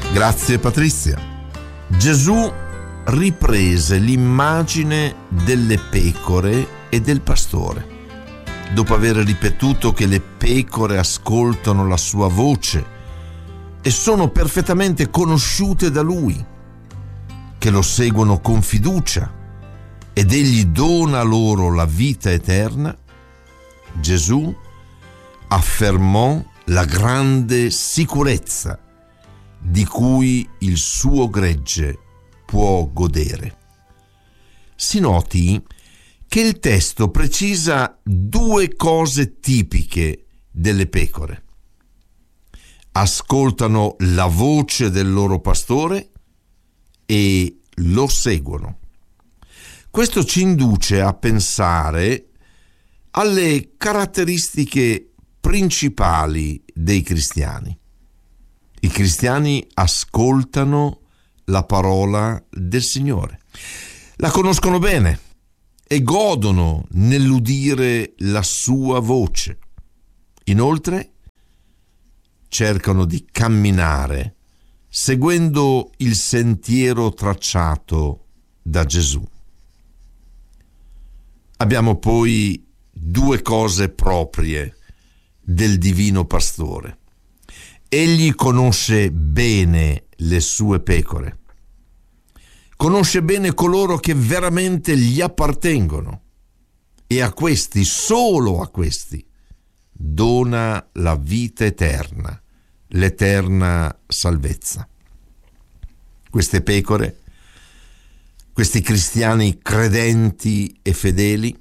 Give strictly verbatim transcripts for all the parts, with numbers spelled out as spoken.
Grazie Patrizia. Gesù riprese l'immagine delle pecore e del pastore. Dopo aver ripetuto che le pecore ascoltano la sua voce e sono perfettamente conosciute da lui, che lo seguono con fiducia ed egli dona loro la vita eterna, Gesù affermò la grande sicurezza di cui il suo gregge può godere. Si noti che il testo precisa due cose tipiche delle pecore. Ascoltano la voce del loro pastore e lo seguono. Questo ci induce a pensare alle caratteristiche principali dei cristiani. I cristiani ascoltano la parola del Signore, la conoscono bene e godono nell'udire la sua voce. Inoltre, cercano di camminare seguendo il sentiero tracciato da Gesù. Abbiamo poi due cose proprie del divino pastore. Egli conosce bene le sue pecore. Conosce bene coloro che veramente gli appartengono e a questi, solo a questi, dona la vita eterna, l'eterna salvezza. Queste pecore, questi cristiani credenti e fedeli,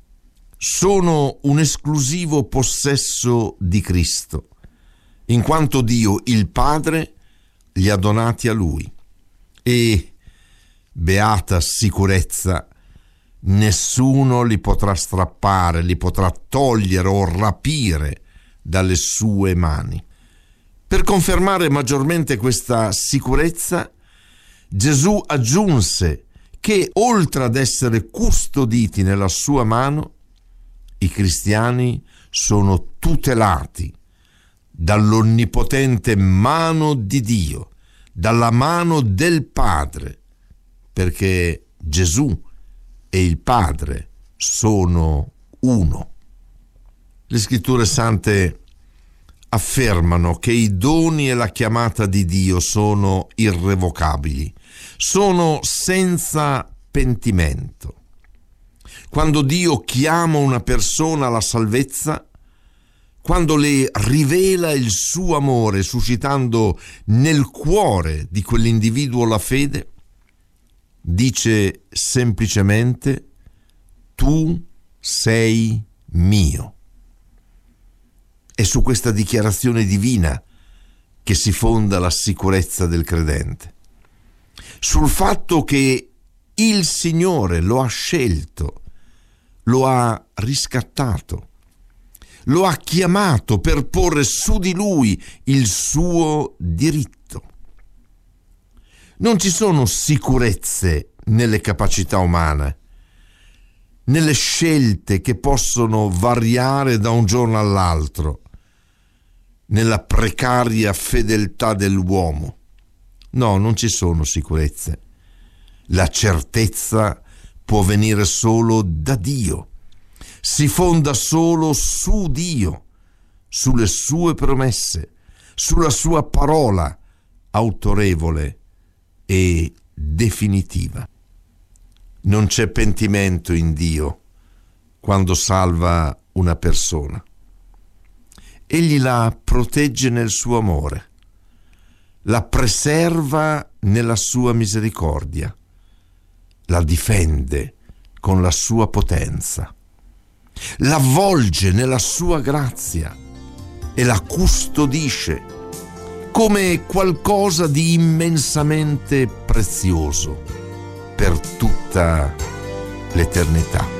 sono un esclusivo possesso di Cristo, in quanto Dio, il Padre, li ha donati a Lui. E, beata sicurezza, nessuno li potrà strappare, li potrà togliere o rapire dalle sue mani. Per confermare maggiormente questa sicurezza, Gesù aggiunse che, oltre ad essere custoditi nella sua mano, i cristiani sono tutelati dall'onnipotente mano di Dio, dalla mano del Padre, perché Gesù e il Padre sono uno. Le Scritture Sante affermano che i doni e la chiamata di Dio sono irrevocabili, sono senza pentimento. Quando Dio chiama una persona alla salvezza, quando le rivela il suo amore, suscitando nel cuore di quell'individuo la fede, dice semplicemente: tu sei mio. È su questa dichiarazione divina che si fonda la sicurezza del credente, sul fatto che il Signore lo ha scelto, lo ha riscattato, lo ha chiamato per porre su di lui il suo diritto. Non ci sono sicurezze nelle capacità umane, nelle scelte che possono variare da un giorno all'altro, nella precaria fedeltà dell'uomo. No, non ci sono sicurezze. La certezza può venire solo da Dio. Si fonda solo su Dio, sulle sue promesse, sulla sua parola autorevole e definitiva. Non c'è pentimento in Dio quando salva una persona. Egli la protegge nel suo amore, la preserva nella sua misericordia, la difende con la sua potenza, l'avvolge nella sua grazia e la custodisce come qualcosa di immensamente prezioso per tutta l'eternità.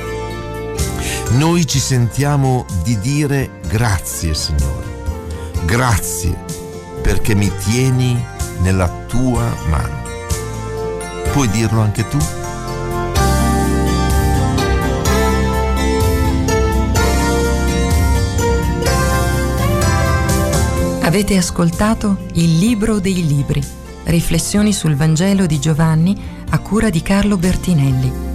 Noi ci sentiamo di dire grazie, Signore, grazie perché mi tieni nella tua mano. Puoi dirlo anche tu? Avete Avete ascoltato Il Libro dei Libri, riflessioni sul Vangelo di Giovanni a cura di Carlo Bertinelli.